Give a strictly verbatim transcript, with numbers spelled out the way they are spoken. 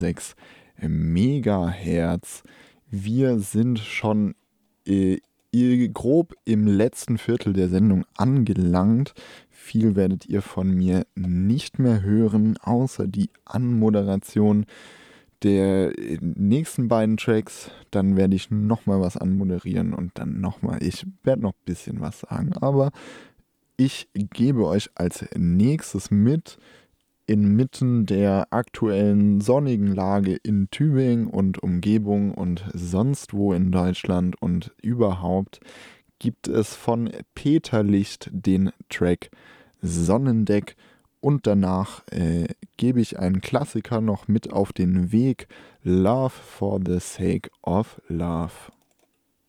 sechs Megahertz. Wir sind schon äh, grob im letzten Viertel der Sendung angelangt. Viel werdet ihr von mir nicht mehr hören, außer die Anmoderation der nächsten beiden Tracks. Dann werde ich nochmal was anmoderieren und dann nochmal, ich werde noch ein bisschen was sagen, aber ich gebe euch als nächstes mit, inmitten der aktuellen sonnigen Lage in Tübingen und Umgebung und sonst wo in Deutschland und überhaupt, gibt es von Peter Licht den Track Sonnendeck. Und danach äh, gebe ich einen Klassiker noch mit auf den Weg, Love for the Sake of Love.